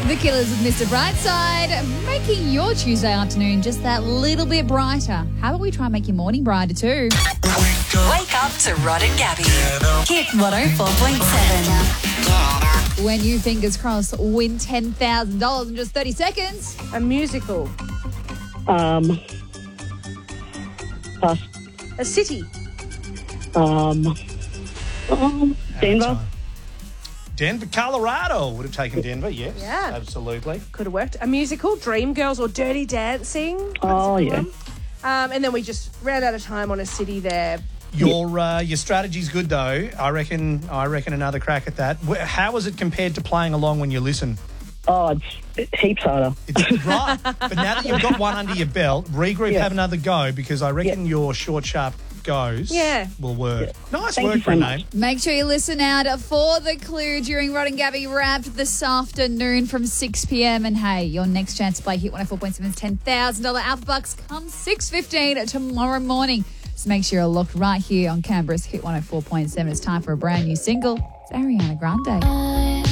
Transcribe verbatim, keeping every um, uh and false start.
The Killers with Mister Brightside, making your Tuesday afternoon just that little bit brighter. How about we try and make your morning brighter too? Wake up to Rod and Gabby. Hit one oh four point seven. When you, fingers crossed, win ten thousand dollars in just thirty seconds. A musical. Um, pass. A city. Um, um, Denver. Denver, Colorado. Would have taken Denver, yes. Yeah. Absolutely. Could have worked. A musical, Dreamgirls or Dirty Dancing. Oh, yeah. Um, and then we just ran out of time on a city there. Your uh, your strategy's good though. I reckon. I reckon another crack at that. Wh- How is it compared to playing along when you listen? Oh, it's heaps harder. It's right. But now that you've got one under your belt, regroup, Yeah. have another go because I reckon Yeah. your short, sharp goes Yeah. will work. Nice Thank work, you so Renee. much. Make sure you listen out for the clue during Rod and Gabby Wrapped this afternoon from six p.m. And hey, your next chance to play Hit one oh four point seven's ten thousand dollars Alpha Bucks comes six fifteen tomorrow morning. So make sure you're looked right here on Canberra's Hit one oh four point seven. It's time for a brand new single. It's Ariana Grande.